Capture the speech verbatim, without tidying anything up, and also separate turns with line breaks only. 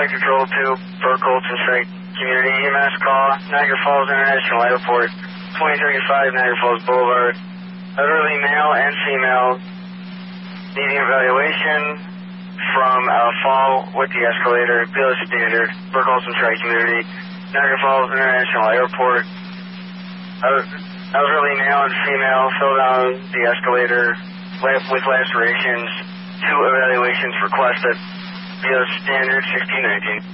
Flight Control to Burke Olson Strike Community E M S call, Niagara Falls International Airport, twenty thirty-five Niagara Falls Boulevard. Elderly male and female needing evaluation from uh, fall with the escalator, Beale Standard, Burke Olson Strike Community, Niagara Falls International Airport. Elderly male and female fell down the escalator with lacerations. Two evaluations requested. Beale Standard sixteen nineteen.